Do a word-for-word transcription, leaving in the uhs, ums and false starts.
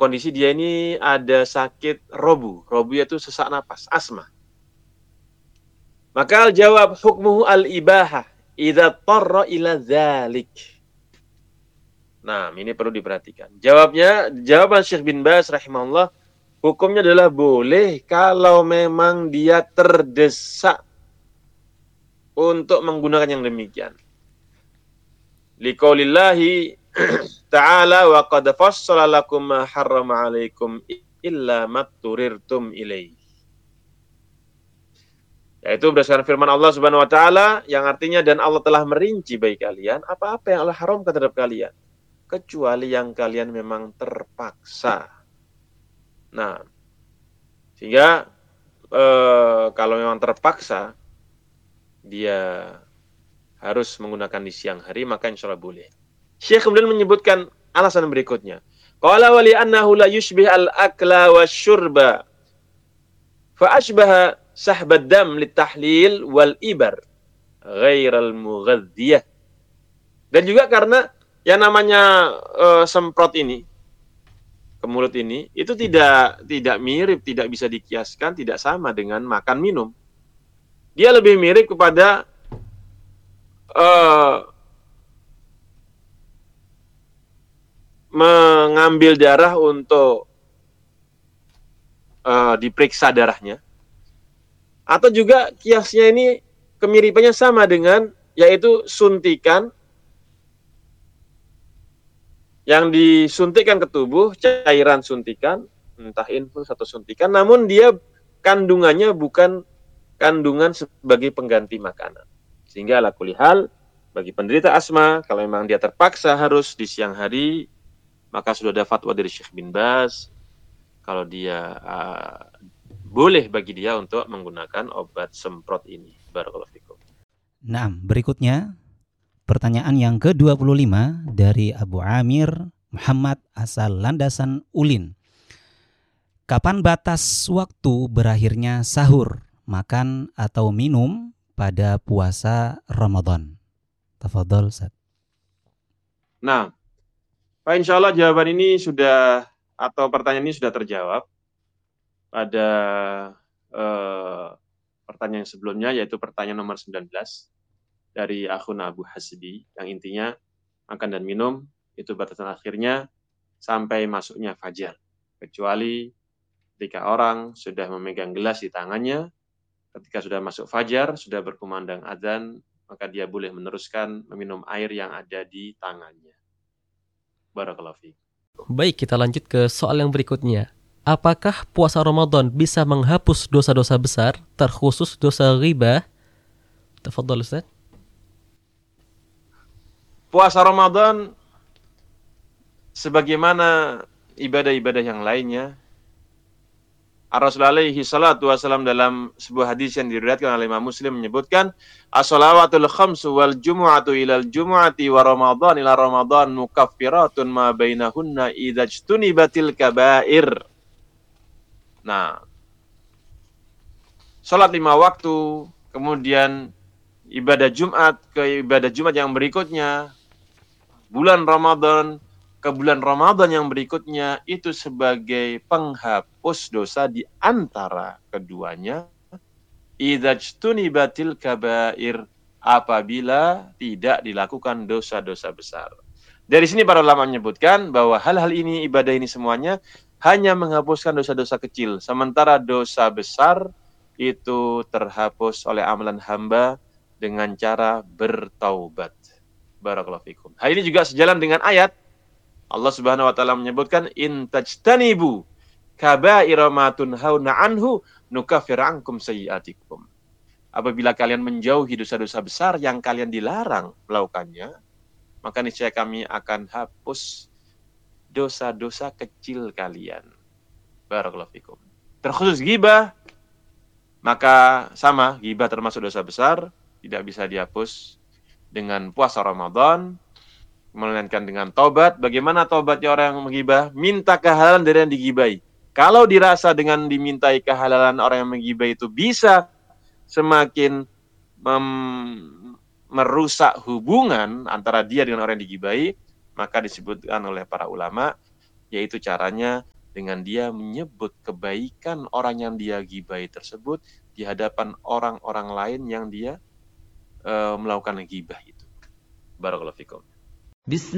kondisi dia ini ada sakit robu. Robu itu sesak napas, asma. Maka jawab hukmuhu al-ibahah idza tarra ila dzalik. Nah, ini perlu diperhatikan. Jawabnya, jawaban Syekh bin Baz rahimahullah, hukumnya adalah boleh kalau memang dia terdesak untuk menggunakan yang demikian. Liqaulillahi ta'ala wa qad fassala lakum ma harrama 'alaikum illa matturirtum ilaih. Yaitu berdasarkan firman Allah Subhanahu wa taala yang artinya dan Allah telah merinci bagi kalian apa-apa yang Allah haramkan terhadap kalian kecuali yang kalian memang terpaksa. Nah, sehingga eh, kalau memang terpaksa dia harus menggunakan di siang hari, maka insya Allah boleh. Syekh kemudian menyebutkan alasan berikutnya. Qala wa li annahu la yushbih al-akla wasyurba fa ashbaha sahbad dam litahlil wal ibar ghairal mughadhdiyah. Dan juga karena yang namanya uh, semprot ini ke mulut ini itu tidak tidak mirip, tidak bisa dikiaskan, tidak sama dengan makan minum. Dia lebih mirip kepada uh, mengambil darah untuk uh, diperiksa darahnya. Atau juga kiasnya ini kemiripannya sama dengan yaitu suntikan yang disuntikkan ke tubuh, cairan suntikan, entah infus atau suntikan, namun dia kandungannya bukan kandungan sebagai pengganti makanan. Sehingga ala kulli hal, bagi penderita asma, kalau memang dia terpaksa harus di siang hari, maka sudah ada fatwa dari Syekh bin Baz, kalau dia uh, boleh bagi dia untuk menggunakan obat semprot ini. Barakallahu fikum. Nah, berikutnya pertanyaan yang ke dua puluh lima dari Abu Amir Muhammad asal Landasan Ulin. Kapan batas waktu berakhirnya sahur, makan atau minum pada puasa Ramadan? Tafadhol Ustaz. Nah, Pak, insya Allah jawaban ini sudah, atau pertanyaan ini sudah terjawab pada eh, pertanyaan sebelumnya, yaitu pertanyaan nomor sembilan belas dari akun Abu Hasbi, yang intinya makan dan minum itu batasan akhirnya sampai masuknya fajar, kecuali ketika orang sudah memegang gelas di tangannya, ketika sudah masuk fajar, sudah berkumandang azan, maka dia boleh meneruskan meminum air yang ada di tangannya. Barakallahu fiik. Baik, kita lanjut ke soal yang berikutnya. Apakah puasa Ramadan bisa menghapus dosa-dosa besar, terkhusus dosa ghibah? Tafadhol Ustaz. Puasa Ramadan sebagaimana ibadah-ibadah yang lainnya, Rasulullah alaihi salatu wasallam dalam sebuah hadis yang diriwayatkan oleh Imam Muslim menyebutkan, as-salawatul khamsu wal jumu'atu ilal jumu'ati wa Ramadan ila Ramadan mukaffiratun ma bainahunna idza ijtunibatil kaba'ir. Nah, salat lima waktu, kemudian ibadah Jumat ke ibadah Jumat yang berikutnya, bulan Ramadan ke bulan Ramadan yang berikutnya, itu sebagai penghapus dosa di antara keduanya. Idza ijtunibatil kaba'ir, apabila tidak dilakukan dosa-dosa besar. Dari sini para ulama menyebutkan bahwa hal-hal ini, ibadah ini semuanya hanya menghapuskan dosa-dosa kecil, sementara dosa besar itu terhapus oleh amalan hamba dengan cara bertaubat. Barakallahu fikum. Hal ini juga sejalan dengan ayat Allah Subhanahu wa taala menyebutkan, in tajtanibu kaba'ira ma tunhauna anhu nukaffir ankum sayyi'atikum. Apabila kalian menjauhi dosa-dosa besar yang kalian dilarang melakukannya, maka niscaya kami akan hapus dosa-dosa kecil kalian. Barakallahu fikum. Terkhusus ghibah, maka sama, ghibah termasuk dosa besar, tidak bisa dihapus dengan puasa Ramadan, melainkan dengan taubat. Bagaimana taubatnya orang yang menggibah? Minta kehalalan dari yang digibahi. Kalau dirasa dengan dimintai kehalalan orang yang menggibah itu bisa semakin mem- merusak hubungan antara dia dengan orang yang digibahi, maka disebutkan oleh para ulama, yaitu caranya dengan dia menyebut kebaikan orang yang dia gibai tersebut di hadapan orang-orang lain yang dia uh, melakukan gibah itu. Barakallahu fikum.